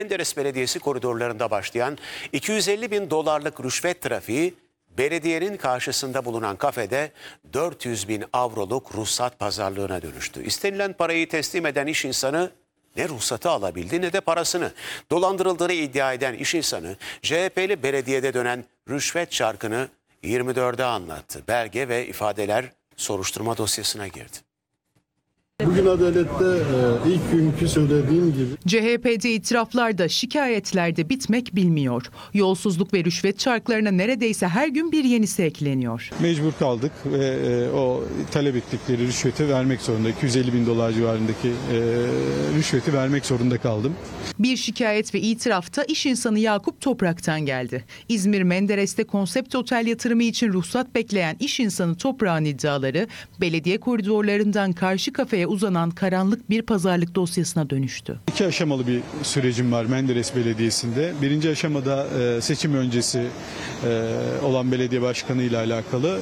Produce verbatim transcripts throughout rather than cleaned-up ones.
Menderes Belediyesi koridorlarında başlayan iki yüz elli bin dolarlık rüşvet trafiği belediyenin karşısında bulunan kafede dört yüz bin avroluk ruhsat pazarlığına dönüştü. İstenilen parayı teslim eden iş insanı ne ruhsatı alabildi ne de parasını. Dolandırıldığını iddia eden iş insanı C H P'li belediyede dönen rüşvet çarkını yirmi dörde anlattı. Belge ve ifadeler soruşturma dosyasına girdi. Bugün Adalet'te e, ilk günkü söylediğim gibi C H P'de itiraflarda, şikayetlerde bitmek bilmiyor. Yolsuzluk ve rüşvet çarklarına neredeyse her gün bir yenisi ekleniyor. Mecbur kaldık ve e, o talep ettikleri rüşveti vermek zorunda. iki yüz elli bin dolar civarındaki e, rüşveti vermek zorunda kaldım. Bir şikayet ve itirafta iş insanı Yakup Toprak'tan geldi. İzmir Menderes'te konsept otel yatırımı için ruhsat bekleyen iş insanı Toprak'ın iddiaları belediye koridorlarından karşı kafeye uzanan karanlık bir pazarlık dosyasına dönüştü. İki aşamalı bir sürecim var Menderes Belediyesi'nde. Birinci aşamada e, seçim öncesi e, olan belediye başkanı ile alakalı.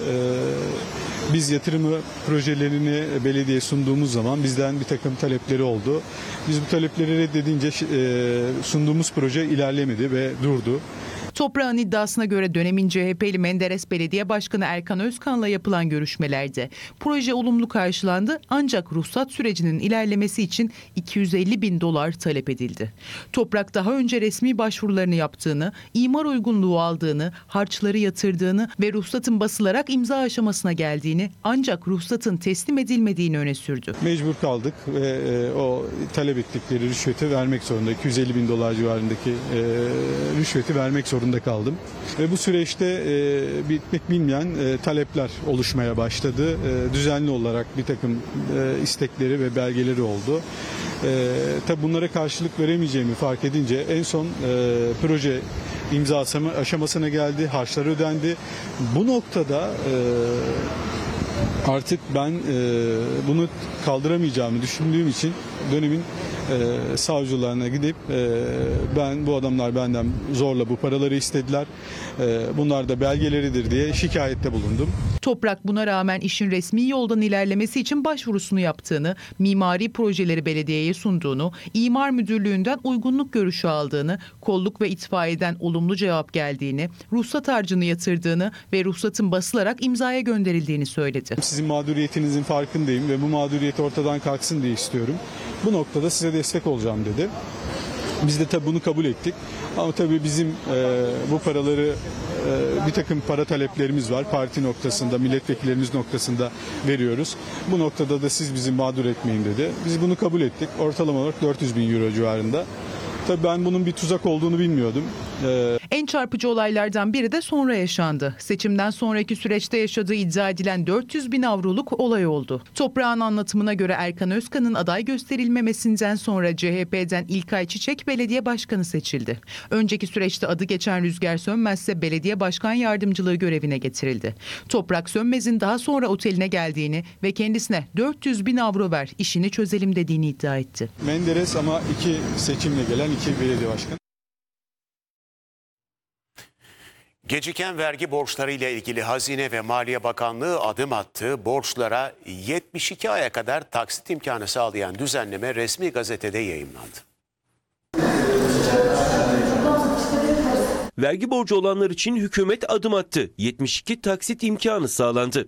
E, biz yatırımı projelerini belediyeye sunduğumuz zaman bizden bir takım talepleri oldu. Biz bu talepleri reddedince e, sunduğumuz proje ilerlemedi ve durdu. Toprak'ın iddiasına göre dönemin C H P'li Menderes Belediye Başkanı Erkan Özkan'la yapılan görüşmelerde proje olumlu karşılandı ancak ruhsat sürecinin ilerlemesi için iki yüz elli bin dolar talep edildi. Toprak daha önce resmi başvurularını yaptığını, imar uygunluğu aldığını, harçları yatırdığını ve ruhsatın basılarak imza aşamasına geldiğini ancak ruhsatın teslim edilmediğini öne sürdü. Mecbur kaldık ve e, o talep ettikleri rüşveti vermek zorunda. iki yüz elli bin dolar civarındaki e, rüşveti vermek zorunda kaldım. Ve bu süreçte e, bitmek bilmeyen e, talepler oluşmaya başladı. E, düzenli olarak bir takım e, istekleri ve belgeleri oldu. E, tabii bunlara karşılık veremeyeceğimi fark edince en son e, proje imza aşamasına geldi, harçlar ödendi. Bu noktada e, artık ben e, bunu kaldıramayacağımı düşündüğüm için dönemin e, savcılarına gidip e, ben bu adamlar benden zorla bu paraları istediler. E, bunlar da belgeleridir diye şikayette bulundum. Toprak buna rağmen işin resmi yoldan ilerlemesi için başvurusunu yaptığını, mimari projeleri belediyeye sunduğunu, imar müdürlüğünden uygunluk görüşü aldığını, kolluk ve itfaiyeden olumlu cevap geldiğini, ruhsat harcını yatırdığını ve ruhsatın basılarak imzaya gönderildiğini söyledi. Sizin mağduriyetinizin farkındayım ve bu mağduriyet ortadan kalksın diye istiyorum. Bu noktada size destek olacağım dedi. Biz de tabii bunu kabul ettik. Ama tabii bizim e, bu paraları e, bir takım para taleplerimiz var. Parti noktasında, milletvekillerimiz noktasında veriyoruz. Bu noktada da siz bizi mağdur etmeyin dedi. Biz bunu kabul ettik. Ortalama olarak dört yüz bin euro civarında. Tabii ben bunun bir tuzak olduğunu bilmiyordum. Ee... En çarpıcı olaylardan biri de sonra yaşandı. Seçimden sonraki süreçte yaşadığı iddia edilen dört yüz bin avroluk olay oldu. Toprağın anlatımına göre Erkan Özkan'ın aday gösterilmemesinden sonra C H P'den İlkay Çiçek belediye başkanı seçildi. Önceki süreçte adı geçen Rüzgar Sönmez ise belediye başkan yardımcılığı görevine getirildi. Toprak Sönmez'in daha sonra oteline geldiğini ve kendisine dört yüz bin avro ver işini çözelim dediğini iddia etti. Menderes ama iki seçimle gelen iki belediye başkanı. Geciken vergi borçlarıyla ilgili Hazine ve Maliye Bakanlığı adım attı. Borçlara yetmiş iki aya kadar taksit imkanı sağlayan düzenleme resmi gazetede yayımlandı. Vergi borcu olanlar için hükümet adım attı. yetmiş iki taksit imkanı sağlandı.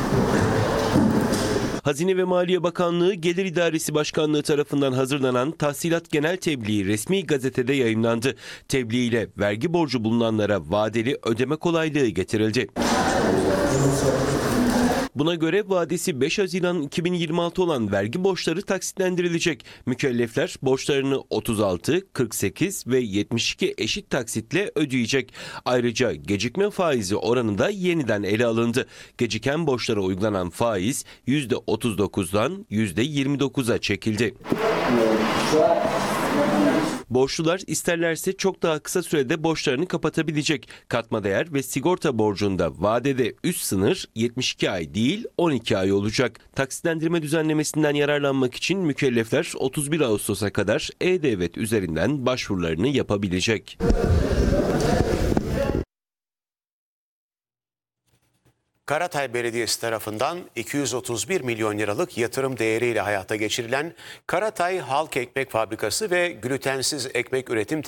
Hazine ve Maliye Bakanlığı Gelir İdaresi Başkanlığı tarafından hazırlanan Tahsilat Genel Tebliği resmi gazetede yayımlandı. Tebliğ ile vergi borcu bulunanlara vadeli ödeme kolaylığı getirildi. Buna göre vadesi beş Haziran iki bin yirmi altı olan vergi borçları taksitlendirilecek. Mükellefler borçlarını otuz altı, kırk sekiz ve yetmiş iki eşit taksitle ödeyecek. Ayrıca gecikme faizi oranı da yeniden ele alındı. Geciken borçlara uygulanan faiz yüzde otuz dokuzdan yüzde yirmi dokuza çekildi. Borçlular isterlerse çok daha kısa sürede borçlarını kapatabilecek. Katma değer ve sigorta borcunda vadede üst sınır yetmiş iki ay değil on iki ay olacak. Taksitlendirme düzenlemesinden yararlanmak için mükellefler otuz bir Ağustos'a kadar E-Devlet üzerinden başvurularını yapabilecek. Karatay Belediyesi tarafından iki yüz otuz bir milyon liralık yatırım değeriyle hayata geçirilen Karatay Halk Ekmek Fabrikası ve glutensiz ekmek üretim